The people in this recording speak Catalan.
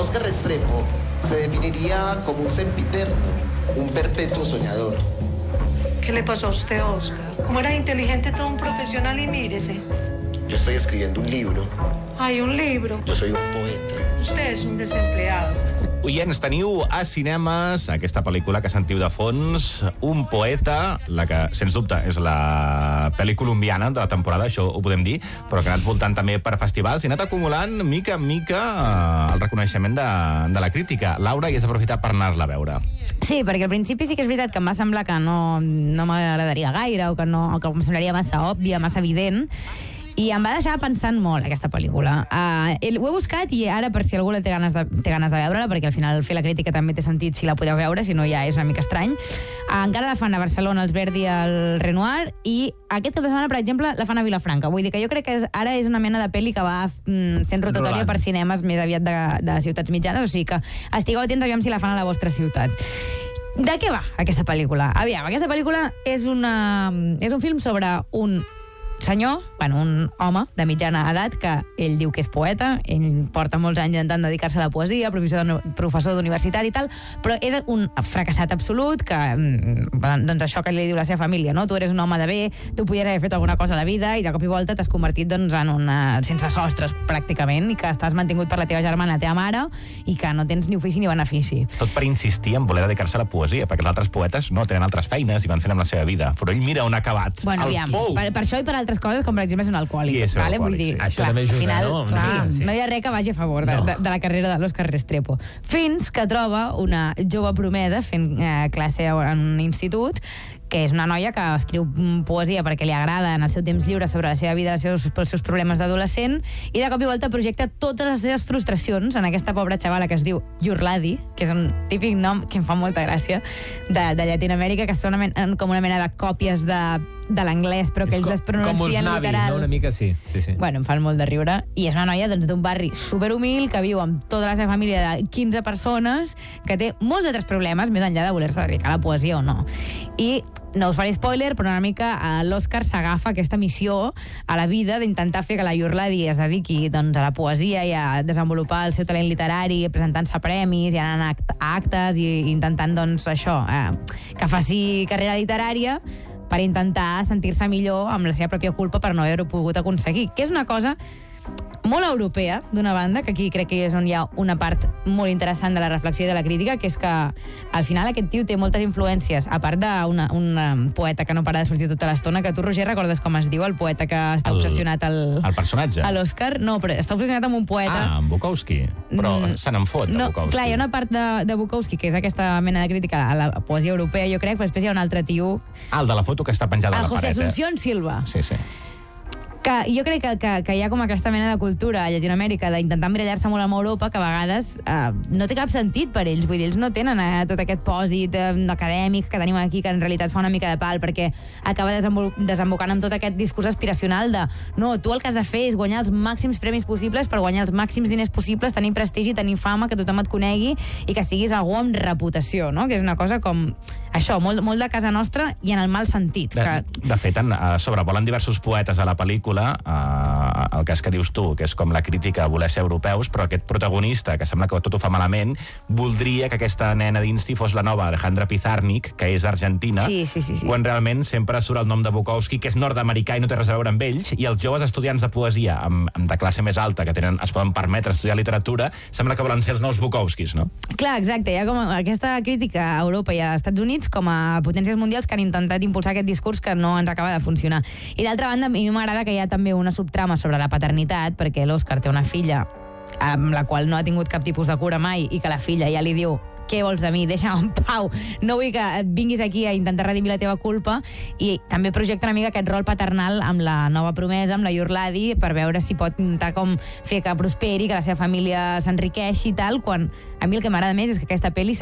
Oscar Restrepo se definiría como un sempiterno, un perpetuo soñador. ¿Qué le pasó a usted, Oscar? Como era inteligente, todo un profesional y mírese. Yo estoy escribiendo un libro. Hay un libro. Yo soy un poeta. Usted és un desempleado. Oients, teniu a cinemes aquesta pel·lícula que sentiu de fons, Un poeta, la que, sens dubte, és la pel·li colombiana de la temporada, això ho podem dir, però que ha anat voltant també per festivals i ha anat acumulant, mica en mica, el reconeixement de la crítica. Laura, i has aprofitat per anar-la a veure. Sí, perquè al principi sí que és veritat que em va semblar que no m'agradaria gaire o que em semblaria massa òbvia, massa evident, i em va deixar pensant molt, aquesta pel·lícula. Ho he buscat i ara, per si algú té ganes de veure-la, perquè al final fer la crítica també té sentit si la podeu veure, si no ja és una mica estrany. Encara la fan a Barcelona, els Verdi i el Renoir, i aquest cap de setmana, per exemple, la fan a Vilafranca. Vull dir que jo crec que ara és una mena de pel·li que va sent rotatòria per cinemes més aviat de ciutats mitjanes, o sigui que estigueu atents aviam si la fan a la vostra ciutat. De què va aquesta pel·lícula? Aviam, aquesta pel·lícula és un film sobre un senyor, un home de mitjana edat, que ell diu que és poeta, ell porta molts anys intentant dedicar-se a la poesia, professor d'universitat i tal, però és un fracassat absolut, que doncs això que li diu la seva família, no? Tu eres un home de bé, tu podries haver fet alguna cosa a la vida i de cop i volta t'has convertit en sense sostres, pràcticament, i que estàs mantingut per la teva germana, la teva mare, i que no tens ni ofici ni benefici. Tot per insistir en voler dedicar-se a la poesia, perquè els altres poetes no tenen altres feines i van fent amb la seva vida, però ell mira on ha acabat. Bueno, aviam, per això i per altres coses, com per exemple és un alcohòlic. Vull dir, això també ajuda, no? No hi ha res que vagi a favor de la carrera de l'Òscar Restrepo. Fins que troba una jove promesa fent classe en un institut, que és una noia que escriu poesia perquè li agrada en el seu temps lliure sobre la seva vida, els seus problemes d'adolescent, i de cop i volta projecta totes les seves frustracions en aquesta pobra xavala que es diu Yurladi, que és un típic nom que em fa molta gràcia, de Llatinoamèrica, que són com una mena de còpies de l'anglès, però que ells les pronuncien literal. No? Una mica sí. Bueno, em fan molt de riure. I és una noia d'un barri superhumil, que viu amb tota la seva família de 15 persones, que té molts altres problemes, més enllà de voler-se dedicar a la poesia o no. I no us faré spoiler, però una mica l'Òscar s'agafa aquesta missió a la vida d'intentar fer que la Yurladi es dediqui a la poesia i a desenvolupar el seu talent literari, presentant-se a premis i anant a actes i intentant, això, que faci carrera literària per intentar sentir-se millor amb la seva pròpia culpa per no haver-ho pogut aconseguir. Que és una cosa molt europea, d'una banda, que aquí crec que és on hi ha una part molt interessant de la reflexió i de la crítica, que és que al final aquest tio té moltes influències, a part d'un poeta que no para de sortir tota l'estona, que tu, Roger, recordes com es diu, el poeta que està obsessionat el personatge? A l'Òscar? No, però està obsessionat amb un poeta. En Bukowski. Però se n'en fot, de Bukowski. Clar, hi ha una part de Bukowski, que és aquesta mena de crítica a la poesia europea, jo crec, però després hi ha un altre tio... El de la foto que està penjada a la paret. El José Asunción Silva. Sí. Que jo crec que hi ha com aquesta mena de cultura a Llatinoamèrica d'intentar emmirallar-se molt amb Europa, que a vegades no té cap sentit per ells. Vull dir, ells no tenen tot aquest pòsit acadèmic que tenim aquí, que en realitat fa una mica de pal, perquè acaba desembocant amb tot aquest discurs aspiracional de no, tu el que has de fer és guanyar els màxims premis possibles per guanyar els màxims diners possibles, tenir prestigi, tenir fama, que tothom et conegui i que siguis algú amb reputació, no? Que és una cosa com això, molt de casa nostra i en el mal sentit. De fet, sobrevolen diversos poetes a la pel·lícula, el cas que dius tu, que és com la crítica a voler ser europeus, però aquest protagonista, que sembla que tot ho fa malament, voldria que aquesta nena d'Insti fos la nova Alejandra Pizarnik, que és argentina, quan realment sempre surt el nom de Bukowski, que és nord-americà i no té res a veure amb ells, i els joves estudiants de poesia de classe més alta, que es poden permetre estudiar literatura, sembla que volen ser els nous Bukowskis, no? Clar, exacte. Hi ha com aquesta crítica a Europa i als Estats Units com a potències mundials que han intentat impulsar aquest discurs que no ens acaba de funcionar. I d'altra banda, a mi m'agrada que hi ha també una subtrama sobre la paternitat, perquè l'Òscar té una filla amb la qual no ha tingut cap tipus de cura mai i que la filla ja li diu: què vols de mi? Deixa'm en pau. No vull que et vinguis aquí a intentar redimir la teva culpa. I també projecta una mica aquest rol paternal amb la nova promesa, amb la Yurladi, per veure si pot intentar com fer que prosperi, que la seva família s'enriqueixi i tal, quan a mi el que m'agrada més és que aquesta pel·li